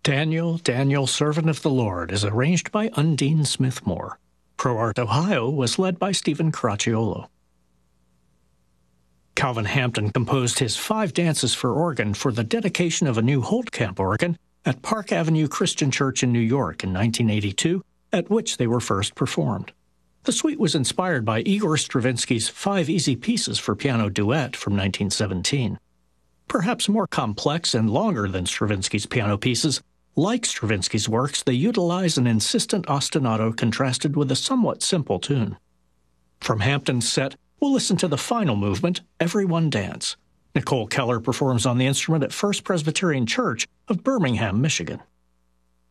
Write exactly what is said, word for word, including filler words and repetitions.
Daniel, Daniel, Servant of the Lord is arranged by Undine Smith Moore. Pro Art Ohio was led by Stephen Caracciolo. Calvin Hampton composed his Five Dances for organ for the dedication of a new Holtkamp organ at Park Avenue Christian Church in New York in nineteen eighty-two, at which they were first performed. The suite was inspired by Igor Stravinsky's Five Easy Pieces for Piano Duet from nineteen seventeen. Perhaps more complex and longer than Stravinsky's piano pieces, like Stravinsky's works, they utilize an insistent ostinato contrasted with a somewhat simple tune. From Hampton's set, we'll listen to the final movement, Everyone Dance. Nicole Keller performs on the instrument at First Presbyterian Church of Birmingham, Michigan.